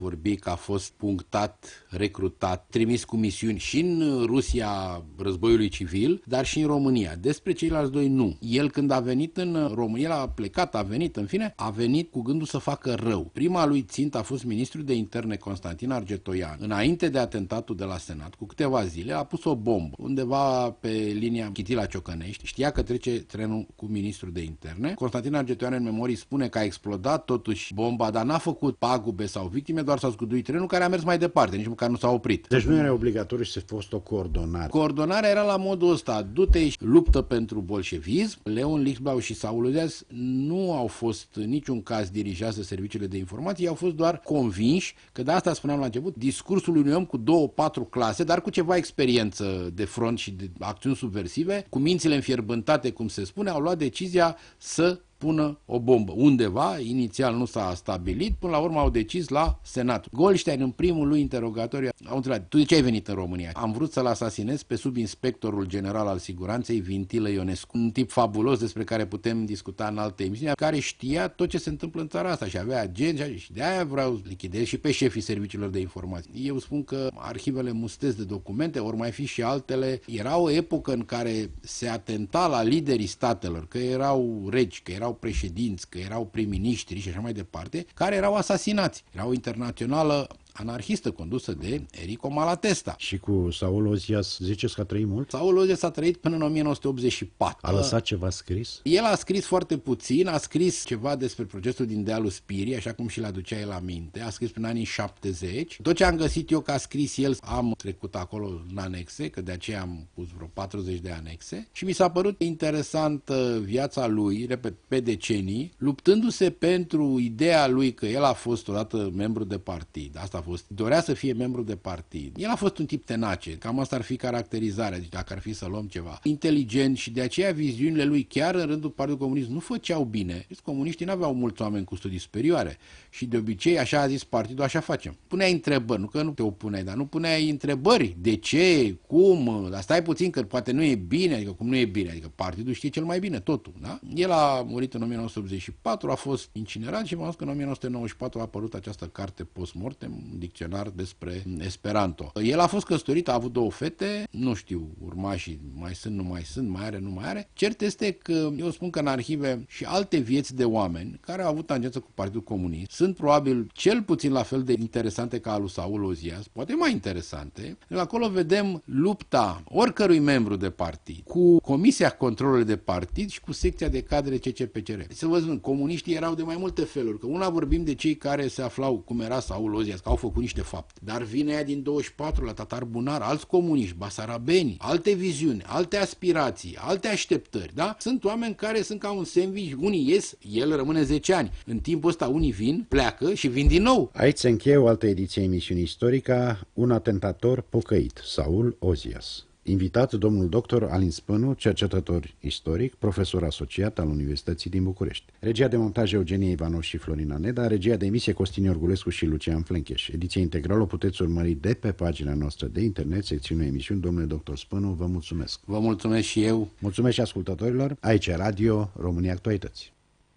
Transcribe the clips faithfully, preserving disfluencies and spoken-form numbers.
vorbi că a fost punctat, recrutat, trimis cu misiuni și în Rusia războiului civil, dar și în România. Despre ceilalți doi nu. El când a venit în România, el a plecat, a venit, în fine, a venit cu gândul să facă rău. Prima lui țintă a fost ministrul de interne Constantin Argetoian. Înainte de atentatul de la Senat, cu câteva zile, a pus o bombă undeva pe linia Chitila-Ciocănești. Știa că trece trenul cu ministrul de interne. Constantin Argetoian în memorii spune că a explodat totuși bomba, dar n-a făcut pagube sau victime, doar s-a zguduit trenul care a mers mai departe, nici măcar nu s-a oprit. Deci nu era obligatoriu să fost o coordonare. Coordonarea era la modul ăsta: du-te și luptă pentru bolșevism. Leon Lixblau și Saul Ozias nu au fost în niciun caz dirijați de serviciile de informații, au fost doar convinși că, de asta spuneam la început, discursul unui om cu două, patru clase, dar cu ceva experiență de front și de acțiuni subversive, cu mințile înfierbântate, cum se spune, au luat decizia să pună o bombă. Undeva, inițial nu s-a stabilit, până la urmă au decis la Senat. Goldstein, în primul lui interogatoriu, au întrebat: tu de ce ai venit în România? Am vrut să-l asasinez pe subinspectorul general al siguranței, Vintilă Ionescu, un tip fabulos despre care putem discuta în alte emisiuni, care știa tot ce se întâmplă în țara asta și avea agenți și de aia vreau să lichidez și pe șefii serviciilor de informații. Eu spun că arhivele mustesc de documente, ori mai fi și altele. Era o epocă în care se atenta la liderii statelor, că erau regi, că erau președinți, că erau prim-ministri și așa mai departe, care erau asasinați. Era o internațională anarhistă condusă de Enrico Malatesta. Și cu Saul Ozias ziceți că a trăit mult? Saul Ozias a trăit până în o mie nouă sute optzeci și patru. A lăsat ceva scris? El a scris foarte puțin, a scris ceva despre procesul din dealul Spirii, așa cum și le aducea el aminte, a scris prin anii șaptezeci. Tot ce am găsit eu că a scris el, am trecut acolo în anexe, că de aceea am pus vreo patruzeci de anexe, și mi s-a părut interesantă viața lui, repet, pe decenii, luptându-se pentru ideea lui că el a fost odată membru de partid. Asta a fost, dorea să fie membru de partid. El a fost un tip tenace, cam asta ar fi caracterizarea, deci dacă ar fi să luăm ceva. Inteligent, și de aceea viziunile lui chiar în rândul Partidului Comunist nu făceau bine. Comuniștii nu aveau mulți oameni cu studii superioare și de obicei, așa a zis partidul, așa facem. Puneai întrebări, nu că nu te opuneai, dar nu puneai întrebări. De ce? Cum? Dar stai puțin că poate nu e bine, adică cum nu e bine, adică partidul știe cel mai bine totul, da? El a murit în o mie nouă sute optzeci și patru, a fost incinerat și m-am că în o mie nouă sute nouăzeci și patru a apărut această carte post-mortem, un dicționar despre Esperanto. El a fost căsătorit, a avut două fete, nu știu, urmașii mai sunt, nu mai sunt, mai are, nu mai are. Cert este că eu spun că în arhive și alte vieți de oameni care au avut tangență cu Partidul Comunist sunt probabil cel puțin la fel de interesante ca al lui Saul Ozias, poate mai interesante. Acolo vedem lupta oricărui membru de partid cu Comisia Controlului de Partid și cu secția de cadre C C P C R. Să vă spun, comuniștii erau de mai multe feluri, că una vorbim de cei care se aflau, cum era Saul Ozias, că au făcut niște fapte. Dar vine ea din douăzeci și patru la Tatar Bunar, alți comuniști, basarabeni, alte viziuni, alte aspirații, alte așteptări, da? Sunt oameni care sunt ca un sandwich, unii ies, el rămâne zece ani. În timpul ăsta unii vin, pleacă și vin din nou. Aici se încheie o altă ediție a emisiunii Istorica, un atentator pocăit, Saul Ozias. Invitat domnul doctor Alin Spânu, cercetător istoric, profesor asociat al Universității din București. Regia de montaj Eugenie Ivanov și Florina Neda, regia de emisie Costin Iorgulescu și Lucian Flencheș. Ediția integrală o puteți urmări de pe pagina noastră de internet, secțiunea emisiuni. Domnule doctor Spânu, vă mulțumesc. Vă mulțumesc și eu. Mulțumesc și ascultătorilor. Aici e Radio România Actualități.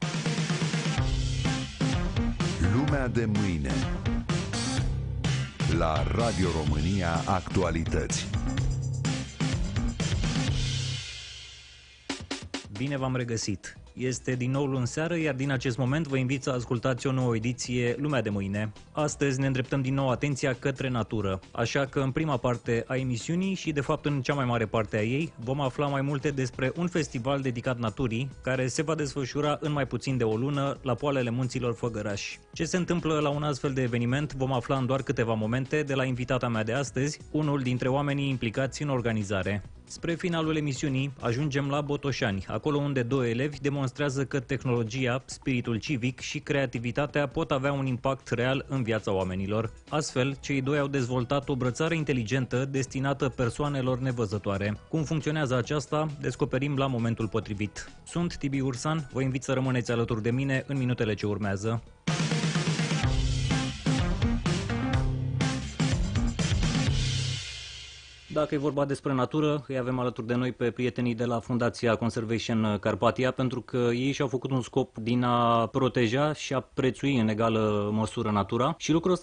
Lumea de mâine la Radio România Actualități. Bine v-am regăsit! Este din nou luni seară, iar din acest moment vă invit să ascultați o nouă ediție Lumea de mâine. Astăzi ne îndreptăm din nou atenția către natură, așa că în prima parte a emisiunii și de fapt în cea mai mare parte a ei vom afla mai multe despre un festival dedicat naturii care se va desfășura în mai puțin de o lună la poalele munților Făgăraș. Ce se întâmplă la un astfel de eveniment vom afla în doar câteva momente de la invitata mea de astăzi, unul dintre oamenii implicați în organizare. Spre finalul emisiunii ajungem la Botoșani, acolo unde doi elevi demonstrează că tehnologia, spiritul civic și creativitatea pot avea un impact real în viața oamenilor. Astfel, cei doi au dezvoltat o brățară inteligentă destinată persoanelor nevăzătoare. Cum funcționează aceasta, descoperim la momentul potrivit. Sunt Tibi Ursan, vă invit să rămâneți alături de mine în minutele ce urmează. Dacă e vorba despre natură, îi avem alături de noi pe prietenii de la Fundația Conservation Carpathia, pentru că ei și-au făcut un scop din a proteja și a prețui în egală măsură natura și lucrul ăsta